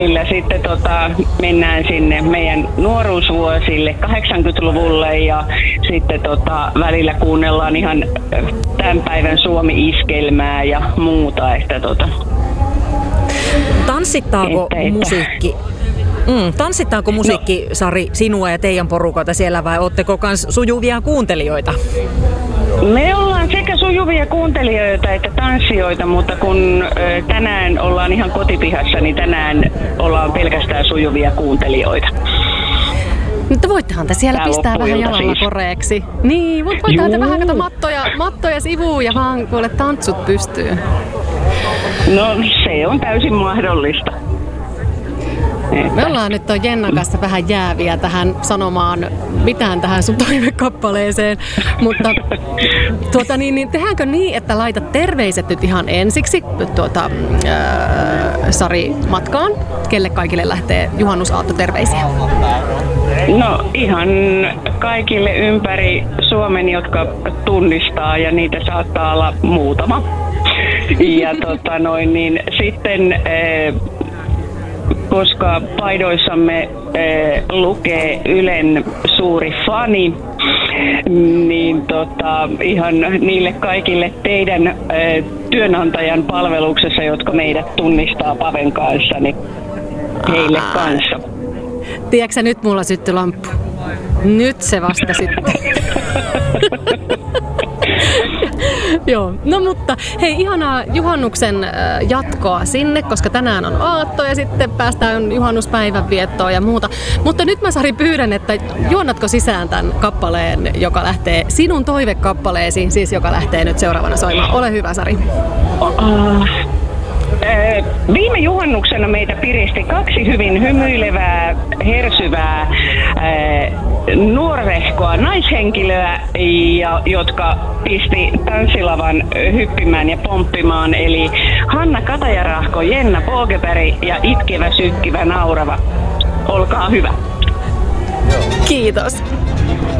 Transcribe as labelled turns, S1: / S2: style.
S1: Kyllä sitten mennään sinne meidän nuoruusvuosille 80-luvulle ja sitten välillä kuunnellaan ihan tämän päivän Suomi-iskelmää ja muuta.
S2: Tanssittaako musiikki, Sari, sinua ja teidän porukoita siellä vai ootteko kans sujuvia kuuntelijoita?
S1: Me ollaan sekä sujuvia kuuntelijoita että tanssijoita, mutta kun tänään ollaan ihan kotipihassa, niin tänään ollaan pelkästään sujuvia kuuntelijoita.
S2: Mutta voittehan te siellä pistää vähän jalalla koreeksi. Niin, voittehan te vähän kato mattoja sivuun ja vaan kuule tanssut pystyy.
S1: No se on täysin mahdollista.
S2: Me ollaan nyt ton Jennan kanssa vähän jääviä tähän sanomaan mitään tähän sun toivekappaleeseen, mutta tehdäänkö niin, että laitat terveiset nyt ihan ensiksi Sari matkaan? Kelle kaikille lähtee juhannusaatto terveisiä?
S1: No ihan kaikille ympäri Suomen, jotka tunnistaa ja niitä saattaa olla muutama. Ja sitten koska paidoissamme lukee Ylen suuri fani, niin ihan niille kaikille teidän työnantajan palveluksessa, jotka meidät tunnistaa Paven kanssa, niin heille kanssa.
S2: Tiedätkö nyt mulla syttyi lamppu? Nyt se vasta sitten. Joo, no mutta hei, ihanaa juhannuksen jatkoa sinne, koska tänään on aatto ja sitten päästään juhannuspäivän viettoon ja muuta. Mutta nyt mä, Sari, pyydän, että juonnatko sisään tämän kappaleen, joka lähtee sinun toivekappaleesi, siis joka lähtee nyt seuraavana soimaan. Ole hyvä, Sari.
S1: Viime juhannuksena meitä piristi kaksi hyvin hymyilevää, hersyvää, nuorehkoa naishenkilöä, jotka pisti tanssilavan hyppimään ja pomppimaan, eli Hanna Katajarahko, Jenna Pågeberg ja itkevä, sykkivä, naurava. Olkaa hyvä.
S2: Kiitos.